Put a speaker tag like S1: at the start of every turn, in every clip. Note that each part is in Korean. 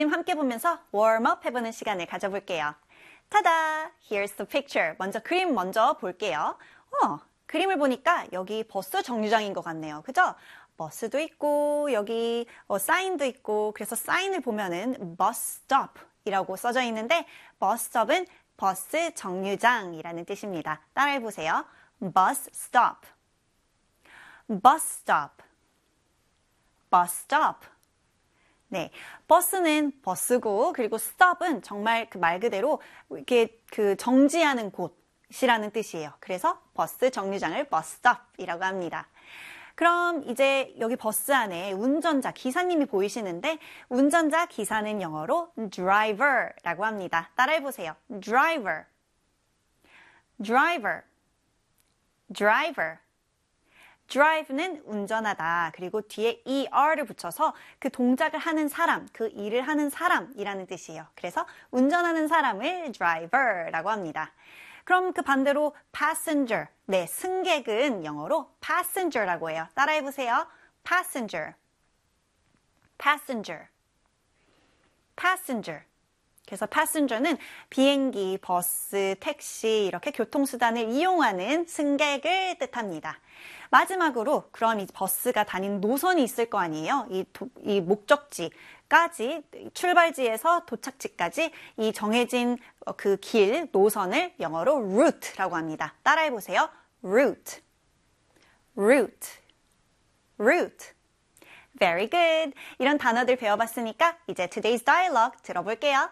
S1: 함께 보면서 웜업 해보는 시간을 가져볼게요. 타다! Here's the picture. 먼저 그림 먼저 볼게요. 그림을 보니까 여기 버스 정류장인 것 같네요. 그죠? 버스도 있고 여기 사인도 있고 그래서 사인을 보면은 bus stop 이라고 써져 있는데 bus stop은 버스 정류장이라는 뜻입니다. 따라해보세요. bus stop, bus stop, bus stop. 네, 버스는 버스고 그리고 stop은 정말 그 말 그대로 이렇게 그 정지하는 곳이라는 뜻이에요. 그래서 버스 정류장을 bus stop이라고 합니다. 그럼 이제 여기 버스 안에 운전자, 기사님이 보이시는데 운전자, 기사는 영어로 driver라고 합니다. 따라해보세요. driver, driver, driver. drive는 운전하다. 그리고 뒤에 er를 붙여서 그 동작을 하는 사람, 그 일을 하는 사람이라는 뜻이에요. 그래서 운전하는 사람을 driver라고 합니다. 그럼 그 반대로 passenger, 네, 승객은 영어로 passenger라고 해요. 따라해보세요. passenger, passenger, passenger. 그래서 passenger는 비행기, 버스, 택시 이렇게 교통수단을 이용하는 승객을 뜻합니다. 마지막으로 그럼 이 버스가 다니는 노선이 있을 거 아니에요? 이 목적지까지 출발지에서 도착지까지 이 정해진 그 길, 노선을 영어로 route라고 합니다. 따라해보세요. route, route, route. Very good. 이런 단어들 배워봤으니까 이제 today's dialogue 들어볼게요.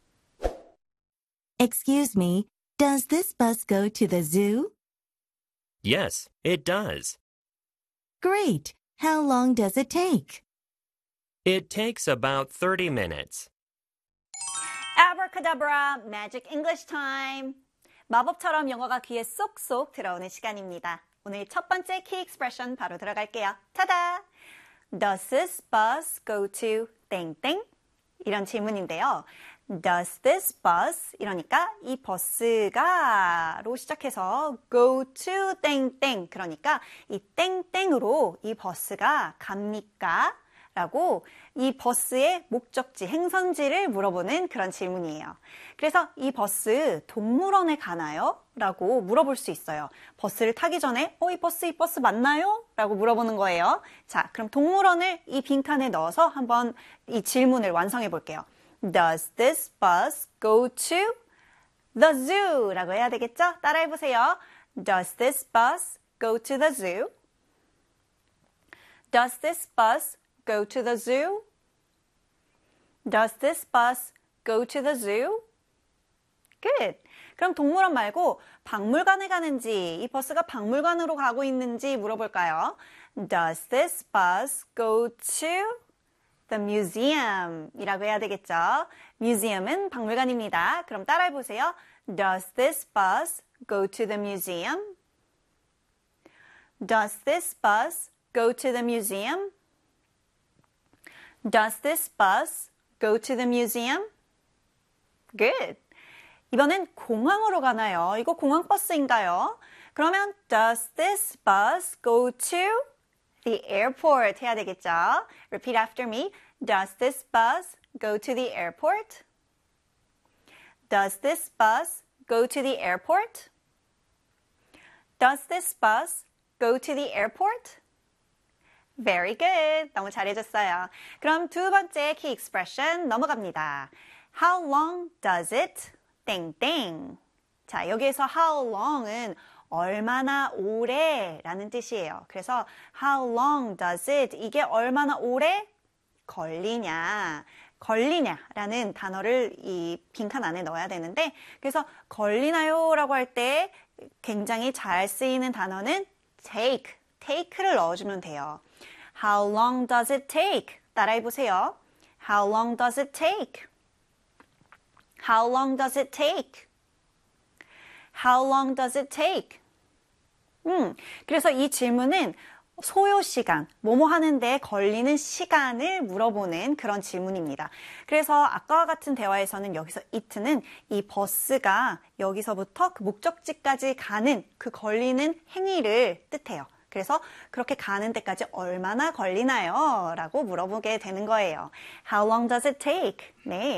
S2: Excuse me, does this bus go to the zoo?
S3: Yes, it does.
S2: Great. How long does it take?
S3: It takes about 30 minutes.
S1: Abracadabra, magic English time. 마법처럼 영어가 귀에 쏙쏙 들어오는 시간입니다. 오늘 첫 번째 key expression 바로 들어갈게요. 타다! Does this bus go to 땡땡? 이런 질문인데요. Does this bus? 이러니까 이 버스가로 시작해서 go to 땡땡. 그러니까 이 땡땡으로 이 버스가 갑니까? 라고 이 버스의 목적지, 행선지를 물어보는 그런 질문이에요. 그래서 이 버스 동물원에 가나요? 라고 물어볼 수 있어요. 버스를 타기 전에 이 버스 맞나요? 라고 물어보는 거예요. 자, 그럼 동물원을 이 빈칸에 넣어서 한번 이 질문을 완성해 볼게요. Does this bus go to the zoo? 라고 해야 되겠죠? 따라해 보세요. Does this bus go to the zoo? Does this bus go to the zoo? Does this bus go to the zoo? Good. 그럼 동물원 말고 박물관에 가는지, 이 버스가 박물관으로 가고 있는지 물어볼까요? Does this bus go to the museum? 이라고 해야 되겠죠? museum은 박물관입니다. 그럼 따라해보세요. Does this bus go to the museum? Does this bus go to the museum? Does this bus go to the museum? Good. 이번엔 공항으로 가나요? 이거 공항버스인가요? 그러면 Does this bus go to the airport? 해야 되겠죠? Repeat after me. Does this bus go to the airport? Does this bus go to the airport? Does this bus go to the airport? Very good. 너무 잘해줬어요. 그럼 두 번째 key expression 넘어갑니다. How long does it? 땡땡. 자, 여기에서 how long은 얼마나 오래 라는 뜻이에요. 그래서 how long does it? 이게 얼마나 오래 걸리냐라는 단어를 이 빈칸 안에 넣어야 되는데 그래서 걸리나요? 라고 할 때 굉장히 잘 쓰이는 단어는 take를 넣어주면 돼요. How long does it take? 따라해보세요. How long does it take? How long does it take? How long does it take? 그래서 이 질문은 소요 시간, 뭐뭐 하는데 걸리는 시간을 물어보는 그런 질문입니다. 그래서 아까와 같은 대화에서는 여기서 it는 이 버스가 여기서부터 그 목적지까지 가는 그 걸리는 행위를 뜻해요. 그래서 그렇게 가는 데까지 얼마나 걸리나요? 라고 물어보게 되는 거예요. How long does it take? 네.